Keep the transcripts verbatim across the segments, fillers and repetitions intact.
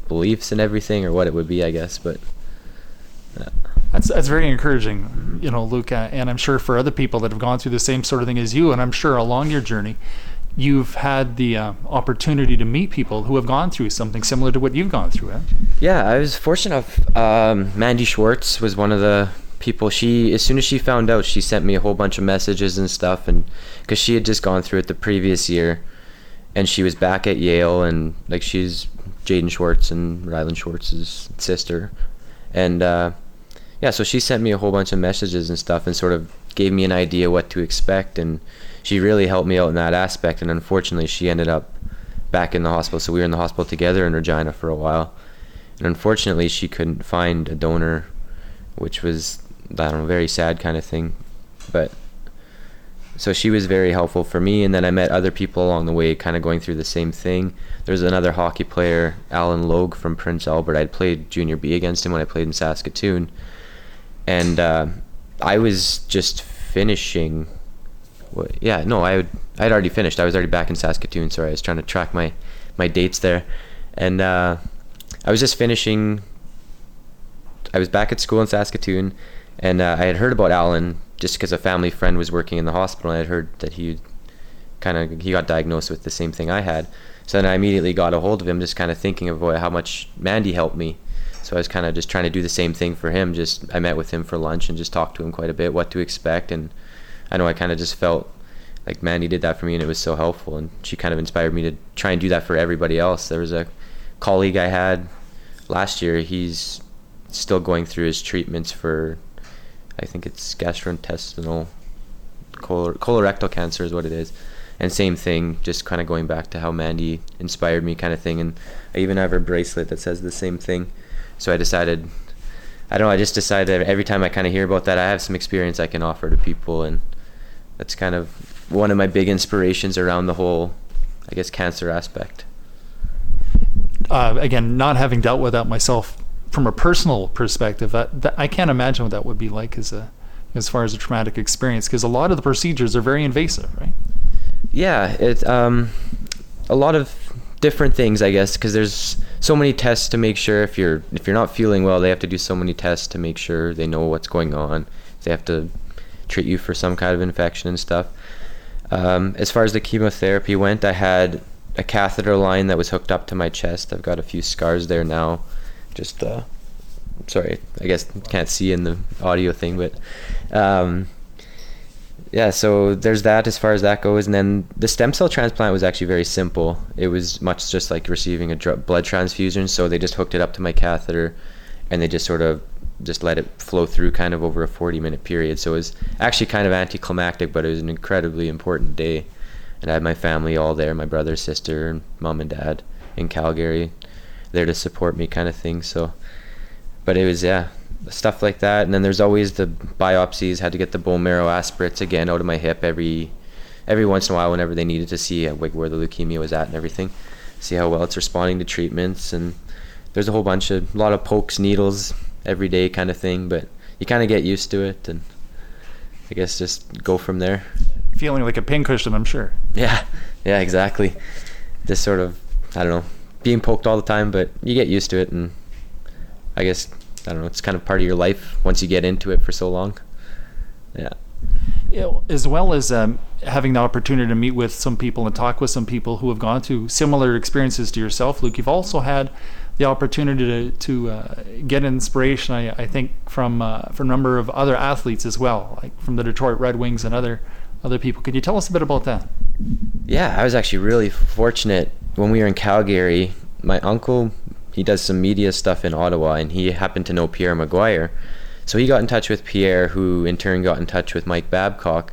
beliefs and everything, or what it would be, I guess. But yeah. That's that's very encouraging, you know, Luke, uh, and I'm sure for other people that have gone through the same sort of thing as you, and I'm sure along your journey, you've had the uh, opportunity to meet people who have gone through something similar to what you've gone through. Eh? Yeah, I was fortunate enough. Um, Mandy Schwartz was one of the people. She, as soon as she found out, she sent me a whole bunch of messages and stuff, and because she had just gone through it the previous year, and she was back at Yale, and like she's Jaden Schwartz and Rylan Schwartz's sister, and uh, yeah, so she sent me a whole bunch of messages and stuff, and sort of gave me an idea what to expect, and she really helped me out in that aspect. And unfortunately, she ended up back in the hospital, so we were in the hospital together in Regina for a while, and unfortunately, she couldn't find a donor, which was, I don't know, very sad kind of thing. But so she was very helpful for me, and then I met other people along the way kind of going through the same thing. There's another hockey player, Alan Logue from Prince Albert. I'd played junior B against him when I played in Saskatoon, and uh, I was just finishing yeah no I would I'd already finished. I was already back in Saskatoon. Sorry, I was trying to track my my dates there, and uh, I was just finishing. I was back at school in Saskatoon, and uh, I had heard about Alan just because a family friend was working in the hospital, and I had heard that he kind of he got diagnosed with the same thing I had. So then I immediately got a hold of him, just kind of thinking of how much Mandy helped me. So I was kind of just trying to do the same thing for him. Just I met with him for lunch and just talked to him quite a bit, what to expect. And I know I kind of just felt like Mandy did that for me, and it was so helpful. And she kind of inspired me to try and do that for everybody else. There was a colleague I had last year. He's still going through his treatments for, I think it's gastrointestinal, color, colorectal cancer is what it is. And same thing, just kind of going back to how Mandy inspired me kind of thing. And I even have her bracelet that says the same thing. So I decided, I don't know, I just decided that every time I kind of hear about that, I have some experience I can offer to people. And that's kind of one of my big inspirations around the whole, I guess, cancer aspect. Uh, again, not having dealt with that myself from a personal perspective, that, that, I can't imagine what that would be like as a, as far as a traumatic experience, because a lot of the procedures are very invasive, right? Yeah, it um, a lot of different things, I guess, because there's so many tests to make sure if you're if you're not feeling well, they have to do so many tests to make sure they know what's going on. They have to treat you for some kind of infection and stuff. Um, as far as the chemotherapy went, I had a catheter line that was hooked up to my chest. I've got a few scars there now. Just uh, sorry, I guess can't see in the audio thing, but um, yeah, so there's that as far as that goes. And then the stem cell transplant was actually very simple. It was much just like receiving a dr- blood transfusion. So they just hooked it up to my catheter, and they just sort of just let it flow through kind of over a forty minute period. So it was actually kind of anticlimactic, but it was an incredibly important day. And I had my family all there, my brother, sister, and mom and dad in Calgary, there to support me kind of thing. So, but it was, yeah, stuff like that. And then there's always the biopsies. Had to get the bone marrow aspirates again out of my hip every every once in a while whenever they needed to see like where the leukemia was at and everything, see how well it's responding to treatments. And there's a whole bunch of a lot of pokes, needles every day kind of thing, but you kind of get used to it, and I guess just go from there. Feeling like a pincushion, I'm sure. Yeah, yeah, exactly. Just sort of, I don't know, being poked all the time, but you get used to it, and I guess, I don't know, it's kind of part of your life once you get into it for so long. Yeah. Yeah, as well as um, having the opportunity to meet with some people and talk with some people who have gone through similar experiences to yourself, Luke, you've also had the opportunity to, to uh, get inspiration, I, I think, from uh, from a number of other athletes as well, like from the Detroit Red Wings and other other people. Could you tell us a bit about that? Yeah, I was actually really fortunate when we were in Calgary. My uncle, he does some media stuff in Ottawa, and he happened to know Pierre Maguire. So he got in touch with Pierre, who in turn got in touch with Mike Babcock.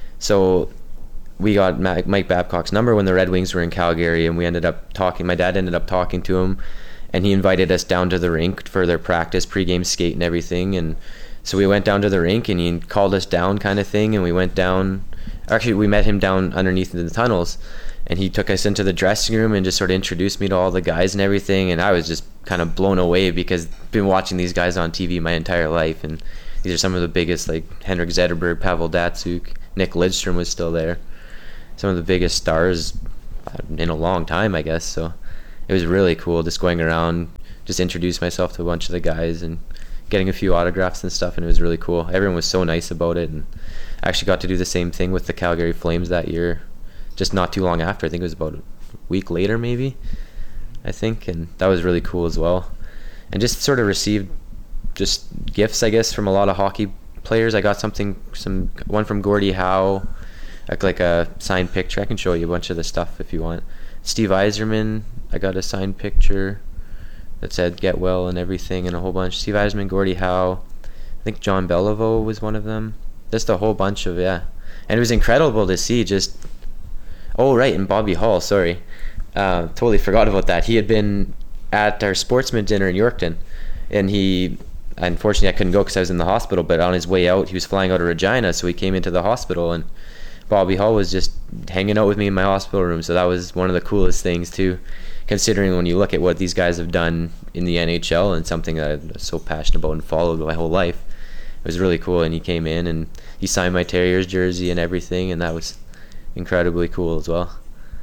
So we got Mike Babcock's number when the Red Wings were in Calgary, and we ended up talking. My dad ended up talking to him, and he invited us down to the rink for their practice, pregame skate and everything. And so we went down to the rink, and he called us down kind of thing, and we went down. Actually, we met him down underneath in the tunnels, and he took us into the dressing room and just sort of introduced me to all the guys and everything. And I was just kind of blown away because I've been watching these guys on T V my entire life, and these are some of the biggest, like Henrik Zetterberg, Pavel Datsyuk, Nick Lidstrom was still there. Some of the biggest stars in a long time, I guess. So, it was really cool just going around, just introduce myself to a bunch of the guys and getting a few autographs and stuff, and it was really cool. Everyone was so nice about it, and I actually got to do the same thing with the Calgary Flames that year, just not too long after. I think it was about a week later maybe, I think, and that was really cool as well. And just sort of received just gifts, I guess, from a lot of hockey players. I got something, some one from Gordie Howe, like, like a signed picture. I can show you a bunch of the stuff if you want. Steve Yzerman, I got a signed picture that said "Get Well" and everything, and a whole bunch. Steve Yzerman, Gordie Howe, I think John Beliveau was one of them. Just a whole bunch of, yeah. And it was incredible to see just, oh right, and Bobby Hall, sorry. Uh, totally forgot about that. He had been at our sportsman dinner in Yorkton, and he, unfortunately I couldn't go because I was in the hospital, but on his way out, he was flying out of Regina, so he came into the hospital, and Bobby Hall was just hanging out with me in my hospital room, so that was one of the coolest things too, considering when you look at what these guys have done in the N H L and something that I'm so passionate about and followed my whole life. It was really cool, and he came in and he signed my Terriers jersey and everything, and that was incredibly cool as well.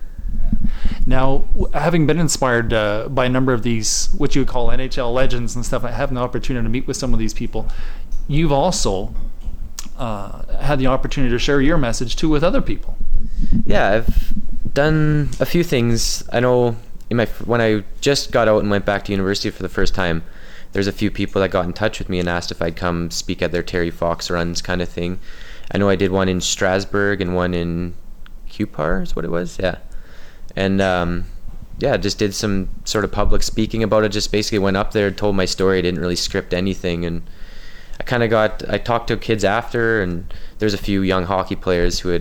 Now, having been inspired uh, by a number of these, what you would call N H L legends and stuff, having the opportunity to meet with some of these people, you've also uh, had the opportunity to share your message too with other people. Yeah, I've done a few things. I know in my when I just got out and went back to university for the first time, there's a few people that got in touch with me and asked if I'd come speak at their Terry Fox runs kind of thing. I know I did one in Strasbourg and one in Cupar is what it was, yeah. And um, yeah, just did some sort of public speaking about it. Just basically went up there, told my story. I didn't really script anything, and I kind of got. I talked to kids after, and there's a few young hockey players who had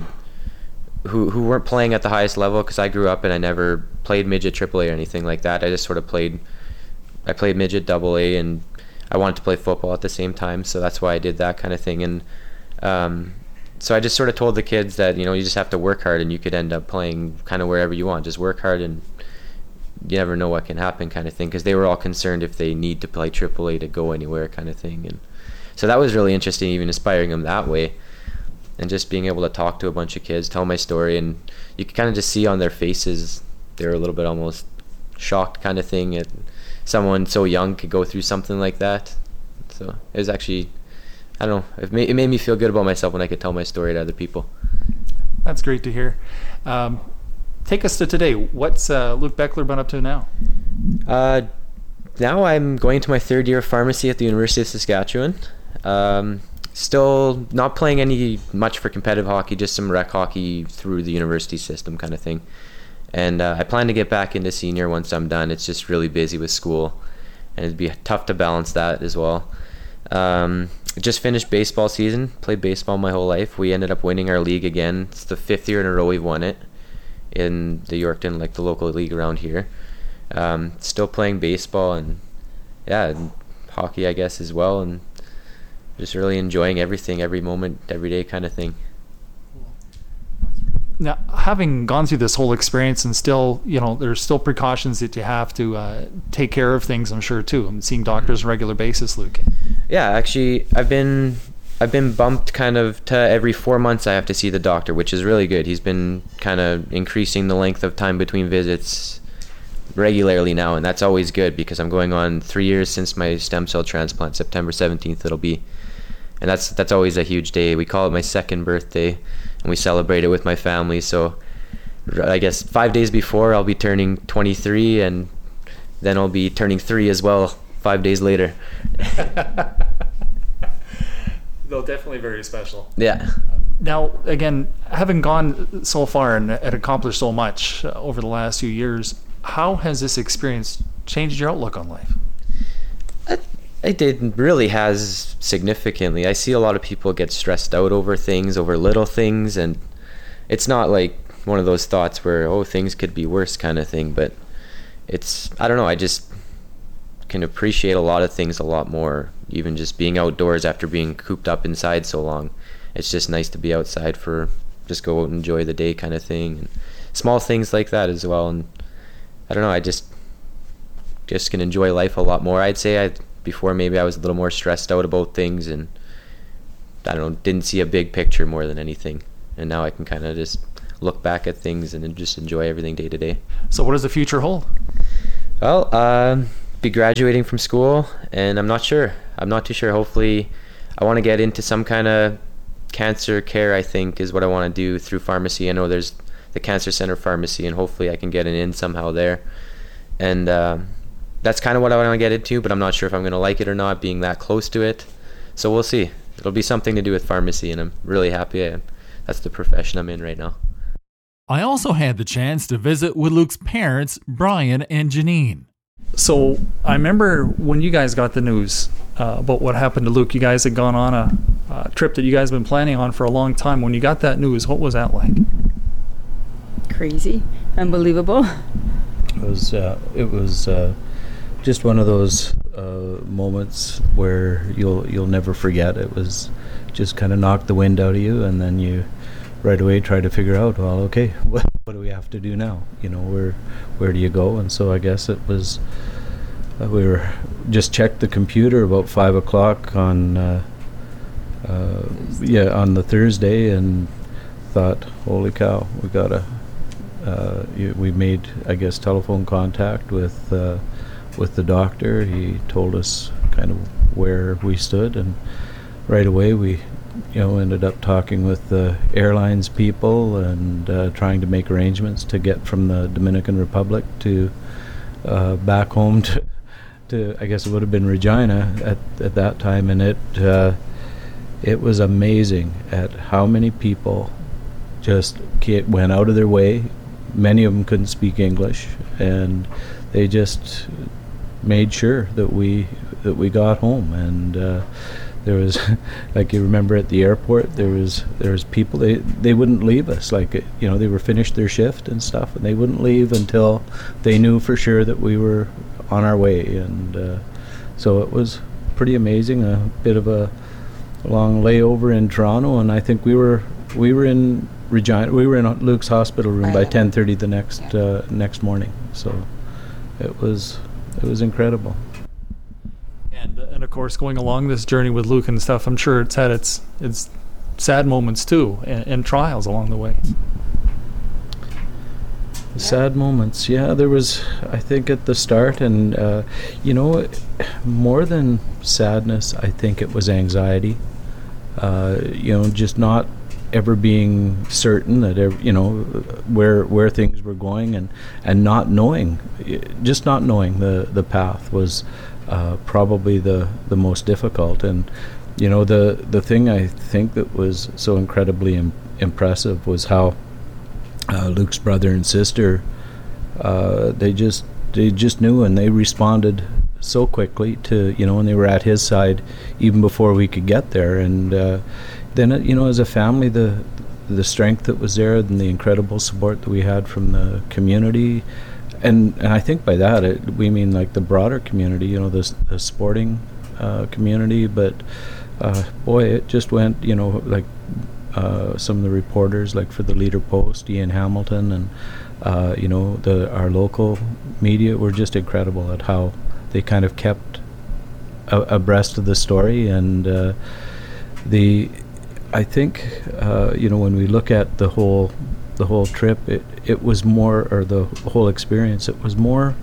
who who weren't playing at the highest level because I grew up and I never played midget triple A or anything like that. I just sort of played. I played midget double A, and I wanted to play football at the same time, so that's why I did that kind of thing. And um, so I just sort of told the kids that, you know, you just have to work hard and you could end up playing kind of wherever you want. Just work hard and you never know what can happen kind of thing, because they were all concerned if they need to play triple A to go anywhere kind of thing. And so that was really interesting, even inspiring them that way. And just being able to talk to a bunch of kids, tell my story, and you could kind of just see on their faces, they're a little bit almost shocked kind of thing. It, someone so young could go through something like that. So it was actually, I don't know, it made, it made me feel good about myself when I could tell my story to other people. That's great to hear. Um, take us to today. What's uh, Luke Beckler been up to now? Uh, now I'm going to my third year of pharmacy at the University of Saskatchewan. Um, still not playing any much for competitive hockey, just some rec hockey through the university system kind of thing. And uh, I plan to get back into senior once I'm done. It's just really busy with school, and it'd be tough to balance that as well. Um, just finished baseball season, played baseball my whole life. We ended up winning our league again. It's the fifth year in a row we've won it in the Yorkton, like the local league around here. Um, still playing baseball and, yeah, and hockey, I guess, as well, and just really enjoying everything, every moment, every day kind of thing. Now, having gone through this whole experience, and still, you know, there's still precautions that you have to uh, take care of things, I'm sure, too. I'm seeing doctors on a regular basis, Luke. Yeah, actually, I've been I've been bumped kind of to every four months I have to see the doctor, which is really good. He's been kind of increasing the length of time between visits regularly now, and that's always good because I'm going on three years since my stem cell transplant. September seventeenth it'll be. And that's that's always a huge day. We call it my second birthday, and we celebrate it with my family. So I guess five days before I'll be turning twenty-three, and then I'll be turning three as well five days later. Though definitely very special. Yeah. Now, again, having gone so far and accomplished so much over the last few years, how has this experience changed your outlook on life? It did really has significantly. I see a lot of people get stressed out over things, over little things, and it's not like one of those thoughts where, oh, things could be worse kind of thing, but it's, I don't know, I just can appreciate a lot of things a lot more, even just being outdoors after being cooped up inside so long. It's just nice to be outside for, just go out and enjoy the day kind of thing, and small things like that as well. And I don't know, I just just can enjoy life a lot more. I'd say I before maybe I was a little more stressed out about things, and I don't know, didn't see a big picture more than anything. And now I can kind of just look back at things and just enjoy everything day to day. So what does the future hold? Well, um, be graduating from school, and I'm not sure. I'm not too sure. Hopefully, I want to get into some kind of cancer care, I think, is what I want to do through pharmacy. I know there's the Cancer Center Pharmacy, and hopefully I can get an in somehow there. And uh, that's kind of what I want to get into, but I'm not sure if I'm going to like it or not, being that close to it. So we'll see. It'll be something to do with pharmacy, and I'm really happy I, that's the profession I'm in right now. I also had the chance to visit with Luke's parents, Brian and Janine. So I remember when you guys got the news uh, about what happened to Luke. You guys had gone on a, a trip that you guys have been planning on for a long time. When you got that news, what was that like? Crazy, unbelievable. It was uh, it was uh, just one of those uh, moments where you'll you'll never forget. It was just kind of knocked the wind out of you, and then you right away try to figure out, well, okay, what, what do we have to do now? You know, where where do you go? And so I guess it was uh, we were just checked the computer about five o'clock on uh, uh, yeah on the Thursday, and thought, holy cow, we gotta. Uh, we made, I guess, telephone contact with uh, with the doctor. He told us kind of where we stood, and right away we, you know, ended up talking with the airlines people and uh, trying to make arrangements to get from the Dominican Republic to uh, back home to, to, I guess it would have been Regina at at that time, and it uh, it was amazing at how many people just went out of their way. Many of them couldn't speak English, and they just made sure that we that we got home. And uh, there was, like you remember at the airport, there was there was people, they they wouldn't leave us. Like, you know, they were finished their shift and stuff, and they wouldn't leave until they knew for sure that we were on our way. And uh, so it was pretty amazing. A bit of a long layover in Toronto, and I think we were we were in. Regina, we were in Luke's hospital room by ten thirty the next uh, next morning. So it was it was incredible. And and of course, going along this journey with Luke and stuff, I'm sure it's had its its sad moments too, and, and trials along the way. Sad moments, yeah. There was, I think, at the start, and uh, you know, more than sadness, I think it was anxiety. Uh, you know, just not ever being certain that ever, you know, where where things were going, and and not knowing, just not knowing the the path was uh, probably the the most difficult. And you know, the the thing I think that was so incredibly im- impressive was how uh, Luke's brother and sister uh, they just they just knew, and they responded so quickly to, you know, and they were at his side even before we could get there. And uh, then, uh, you know, as a family, the the strength that was there, and the incredible support that we had from the community, and and I think by that it, we mean like the broader community, you know, the, the sporting uh, community. But uh, boy, it just went, you know, like uh, some of the reporters, like for the Leader Post, Ian Hamilton, and uh, you know, the our local media were just incredible at how they kind of kept a, abreast of the story. And uh, the I think uh, you know, when we look at the whole the whole trip, it it was more, or the whole experience, it was more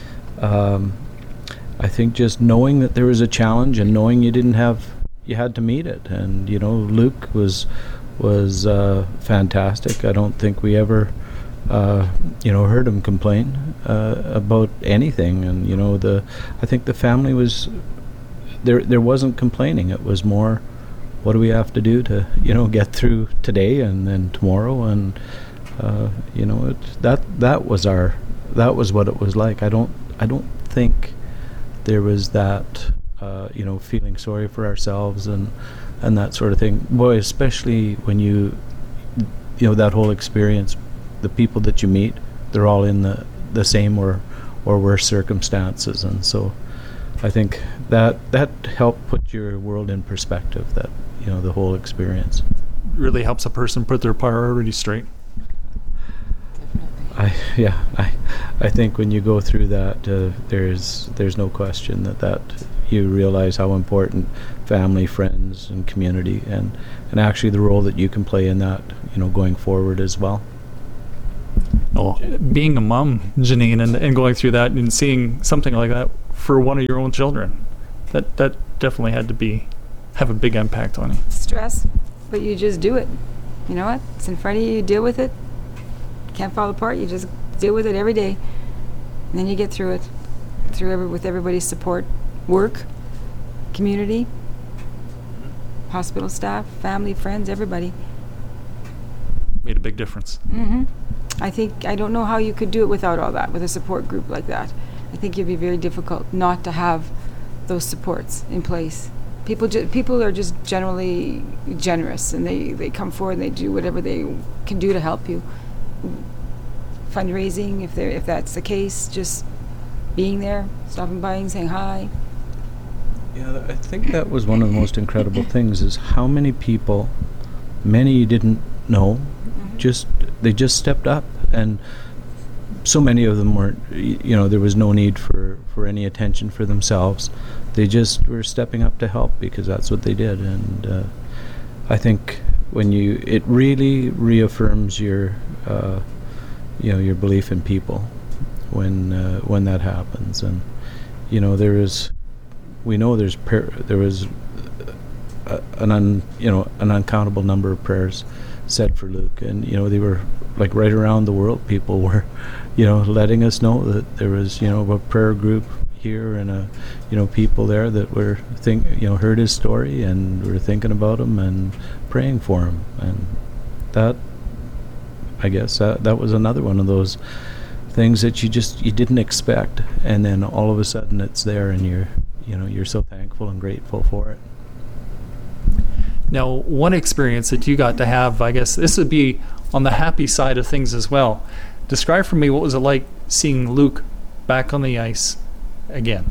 um, I think just knowing that there was a challenge, and knowing you didn't have you had to meet it. And you know, Luke was was uh, fantastic. I don't think we ever uh, you know heard him complain uh, about anything. And you know, the I think the family was there. There wasn't complaining. It was more, what do we have to do to, you know, get through today and then tomorrow. And uh, you know, it, that that was our that was what it was like. I don't I don't think there was that uh, you know, feeling sorry for ourselves and and that sort of thing. Boy, especially when you you know, that whole experience, the people that you meet, they're all in the the same or or worse circumstances. And so I think that that helped put your world in perspective, that, you know, the whole experience Really helps a person put their priorities straight. I yeah I I think when you go through that, uh, there's there's no question that that you realize how important family, friends, and community, and and actually the role that you can play in that, you know, going forward as well. Oh, being a mom, Janine, and, and going through that and seeing something like that for one of your own children, that that definitely had to be have a big impact on you. Stress, but you just do it. You know what? It's in front of you. You deal with it. You can't fall apart. You just deal with it every day, and then you get through it. Through every with everybody's support, work, community, hospital staff, family, friends, everybody. Made a big difference. Mm-hmm. I think, I don't know how you could do it without all that, with a support group like that. I think it'd be very difficult not to have those supports in place. People ju- people are just generally generous, and they, they come forward and they do whatever they can do to help you. Fundraising, if they're if that's the case, just being there, stopping by and saying hi. Yeah, I think that was one of the most incredible things, is how many people, many you didn't know, mm-hmm. just they just stepped up, and so many of them weren't, you know, there was no need for, for any attention for themselves. They just were stepping up to help because that's what they did. And uh, I think when you, it really reaffirms your, uh, you know, your belief in people when uh, when that happens. And you know, there is, we know there's prayer, there was uh, an un, you know an uncountable number of prayers said for Luke, and you know, they were like right around the world. People were, you know, letting us know that there was, you know, a prayer group here and a, you know, people there that were think, you know, heard his story and were thinking about him and praying for him. And that, I guess, that that was another one of those things that you just you didn't expect, and then all of a sudden it's there, and you're, you know, you're so thankful and grateful for it. Now, one experience that you got to have, I guess this would be on the happy side of things as well. Describe for me, what was it like seeing Luke back on the ice again?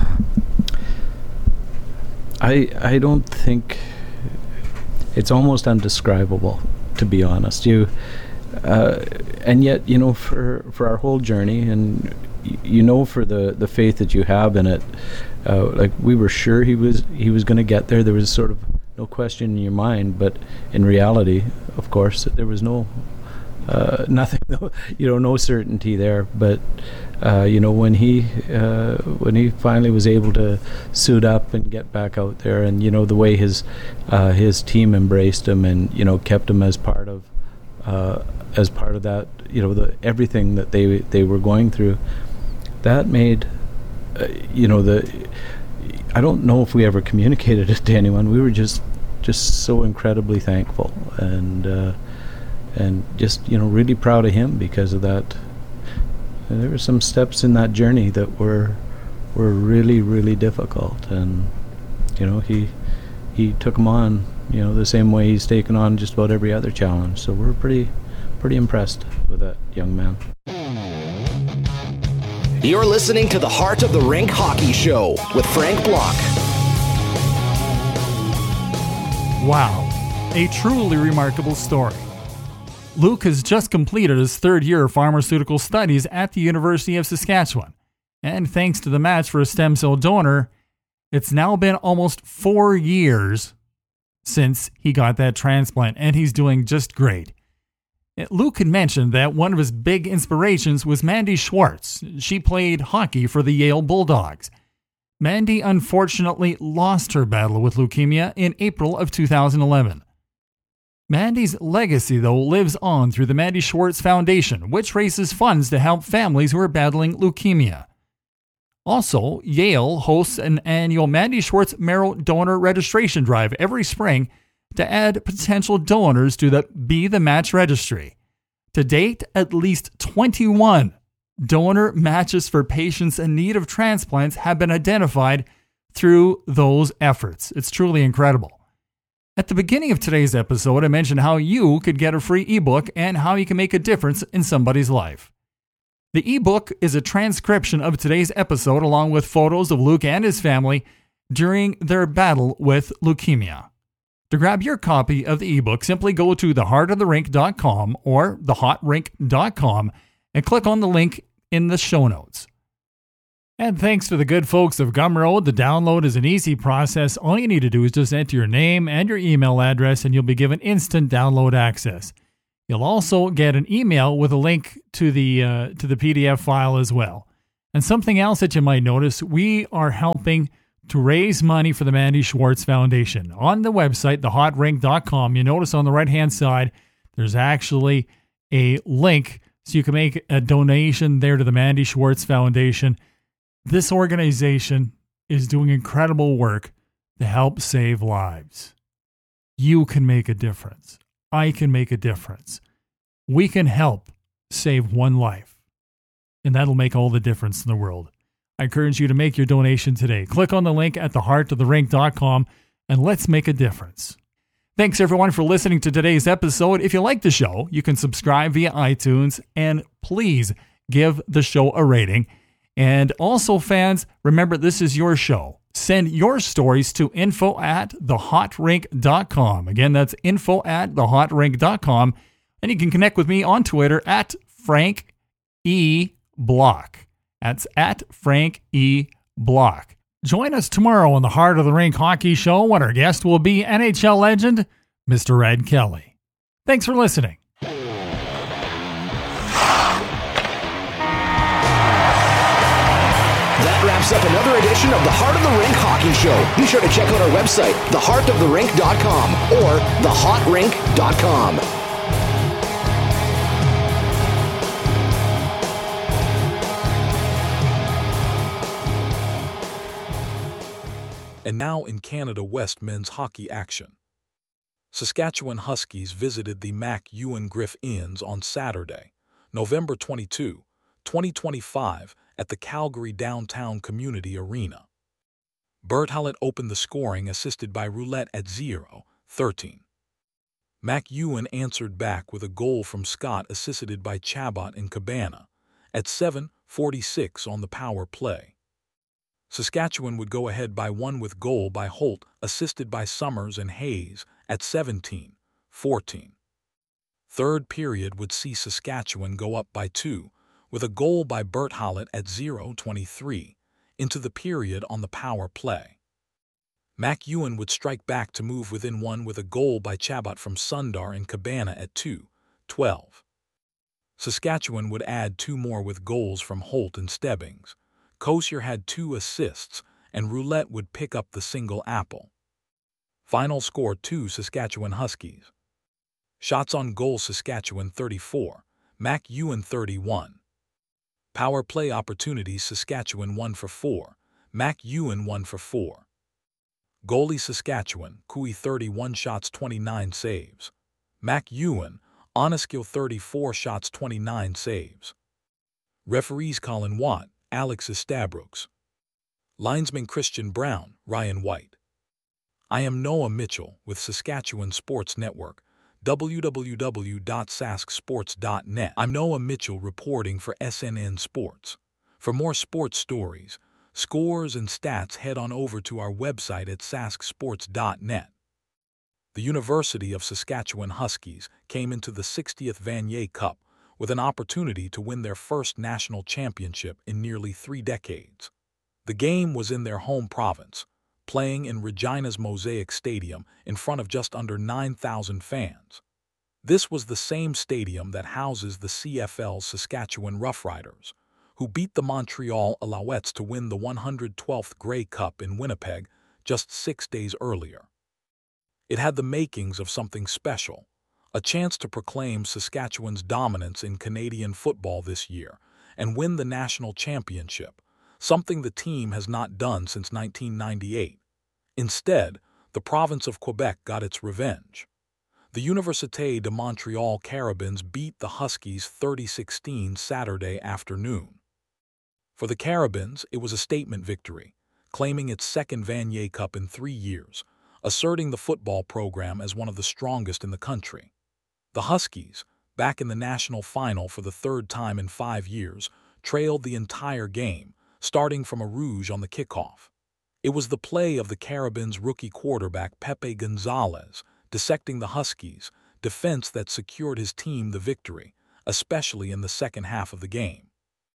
I I don't think, it's almost undescribable, to be honest. You uh, and yet, you know, for for our whole journey, and y- you know, for the the faith that you have in it, uh, like we were sure he was he was going to get there. There was sort of no question in your mind, but in reality, of course, there was no uh, nothing, no, you know, no certainty there. But uh, you know, when he uh, when he finally was able to suit up and get back out there, and you know, the way his uh, his team embraced him and, you know, kept him as part of uh, as part of that, you know, the everything that they they were going through, that made uh, you know, the. I don't know if we ever communicated it to anyone. We were just, just so incredibly thankful, and uh, and just, you know, really proud of him because of that. And there were some steps in that journey that were were really, really difficult, and you know, he he took them on, you know, the same way he's taken on just about every other challenge. So we're pretty pretty impressed with that young man. You're listening to the Heart of the Rink Hockey Show with Frank Block. Wow, a truly remarkable story. Luke has just completed his third year of pharmaceutical studies at the University of Saskatchewan. And thanks to the match for a stem cell donor, it's now been almost four years since he got that transplant, and he's doing just great. Luke had mentioned that one of his big inspirations was Mandy Schwartz. She played hockey for the Yale Bulldogs. Mandy unfortunately lost her battle with leukemia in April of two thousand eleven. Mandy's legacy, though, lives on through the Mandy Schwartz Foundation, which raises funds to help families who are battling leukemia. Also, Yale hosts an annual Mandy Schwartz Marrow Donor Registration Drive every spring to add potential donors to the Be the Match registry. To date, at least twenty-one donor matches for patients in need of transplants have been identified through those efforts. It's truly incredible. At the beginning of today's episode, I mentioned how you could get a free ebook and how you can make a difference in somebody's life. The ebook is a transcription of today's episode along with photos of Luke and his family during their battle with leukemia. To grab your copy of the ebook, simply go to the heart of the rink dot com or the hot rink dot com and click on the link in the show notes. And thanks to the good folks of Gumroad, the download is an easy process. All you need to do is just enter your name and your email address, and you'll be given instant download access. You'll also get an email with a link to the uh, to the P D F file as well. And something else that you might notice, we are helping to raise money for the Mandy Schwartz Foundation. On the website, the hot rink dot com, you notice on the right-hand side, there's actually a link so you can make a donation there to the Mandy Schwartz Foundation. This organization is doing incredible work to help save lives. You can make a difference. I can make a difference. We can help save one life, and that'll make all the difference in the world. I encourage you to make your donation today. Click on the link at the heart of the rink dot com and let's make a difference. Thanks everyone for listening to today's episode. If you like the show, you can subscribe via iTunes and please give the show a rating. And also fans, remember this is your show. Send your stories to info at the hot rink dot com. Again, that's info at the hot rink dot com. And you can connect with me on Twitter at Frank E. Block. That's at Frank E. Block. Join us tomorrow on the Heart of the Rink Hockey Show when our guest will be N H L legend, Mister Ed Kelly. Thanks for listening. That wraps up another edition of the Heart of the Rink Hockey Show. Be sure to check out our website, the heart of the rink dot com or the hot rink dot com. And now in Canada West men's hockey action. Saskatchewan Huskies visited the Mac Ewan Griff Inns on Saturday, November twenty-second, twenty twenty-five, at the Calgary Downtown Community Arena. Bert Hallett opened the scoring, assisted by Roulette at zero thirteen. Mac Ewan answered back with a goal from Scott, assisted by Chabot and Cabana, at seven forty-six on the power play. Saskatchewan would go ahead by one with goal by Holt, assisted by Summers and Hayes, at seventeen fourteen. Third period would see Saskatchewan go up by two, with a goal by Bert Hallett at zero twenty-three, into the period on the power play. Mac Ewan would strike back to move within one with a goal by Chabot from Sundar and Cabana at two twelve. Saskatchewan would add two more with goals from Holt and Stebbings. Kosier had two assists, and Roulette would pick up the single apple. Final score two Saskatchewan Huskies. Shots on goal Saskatchewan thirty-four, Mac Ewan thirty-one. Power play opportunities Saskatchewan one for four, Mac Ewan one for four. Goalie Saskatchewan, Cooey thirty-one shots twenty-nine saves. Mac Ewan, Oneskill thirty-four shots twenty-nine saves. Referees Colin Watt, Alex Estabrooks. Linesman Christian Brown, Ryan White. I am Noah Mitchell with Saskatchewan Sports Network, w w w dot sask sports dot net. I'm Noah Mitchell reporting for S N N Sports. For more sports stories, scores, and stats, head on over to our website at sask sports dot net. The University of Saskatchewan Huskies came into the sixtieth Vanier Cup with an opportunity to win their first national championship in nearly three decades. The game was in their home province, playing in Regina's Mosaic Stadium in front of just under nine thousand fans. This was the same stadium that houses the C F L's Saskatchewan Roughriders, who beat the Montreal Alouettes to win the one hundred twelfth Grey Cup in Winnipeg just six days earlier. It had the makings of something special, a chance to proclaim Saskatchewan's dominance in Canadian football this year and win the national championship, something the team has not done since nineteen ninety-eight. Instead, the province of Quebec got its revenge. The Université de Montréal Carabins beat the Huskies thirty sixteen Saturday afternoon. For the Carabins, it was a statement victory, claiming its second Vanier Cup in three years, asserting the football program as one of the strongest in the country. The Huskies, back in the national final for the third time in five years, trailed the entire game, starting from a rouge on the kickoff. It was the play of the Carabins' rookie quarterback Pepe Gonzalez, dissecting the Huskies' defense that secured his team the victory, especially in the second half of the game.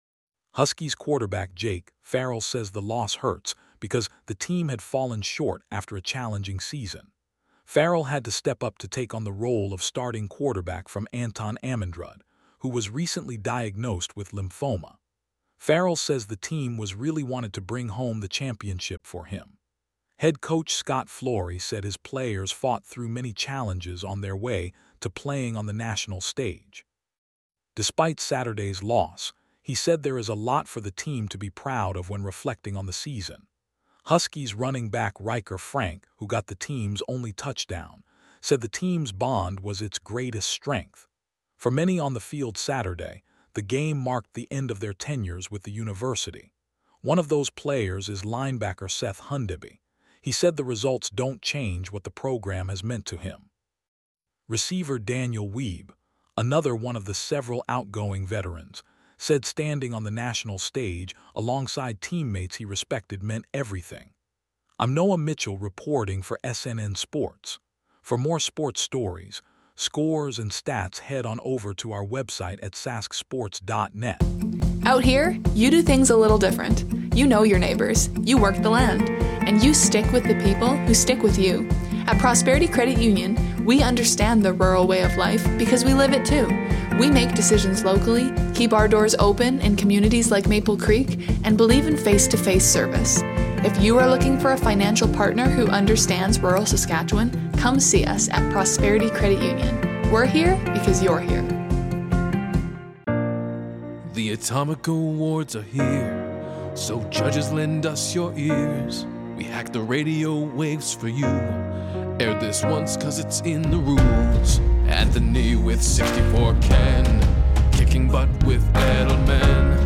Huskies quarterback Jake Farrell says the loss hurts because the team had fallen short after a challenging season. Farrell had to step up to take on the role of starting quarterback from Anton Amundrud, who was recently diagnosed with lymphoma. Farrell says the team was really wanted to bring home the championship for him. Head coach Scott Flory said his players fought through many challenges on their way to playing on the national stage. Despite Saturday's loss, he said there is a lot for the team to be proud of when reflecting on the season. Huskies running back Riker Frank, who got the team's only touchdown, said the team's bond was its greatest strength. For many on the field Saturday, the game marked the end of their tenures with the university. One of those players is linebacker Seth Hundeby. He said the results don't change what the program has meant to him. Receiver Daniel Weeb, another one of the several outgoing veterans, said standing on the national stage alongside teammates he respected meant everything. I'm Noah Mitchell reporting for S N N Sports. For more sports stories, scores, and stats, head on over to our website at sask sports dot net. Out here, you do things a little different. You know your neighbors, you work the land, and you stick with the people who stick with you. At Prosperity Credit Union, we understand the rural way of life because we live it too. We make decisions locally, keep our doors open in communities like Maple Creek, and believe in face-to-face service. If you are looking for a financial partner who understands rural Saskatchewan, come see us at Prosperity Credit Union. We're here because you're here. The Atomic Awards are here, so judges lend us your ears. We hack the radio waves for you. Air this once cause it's in the rules. Anthony with sixty-four Ken, kicking butt with Edelman.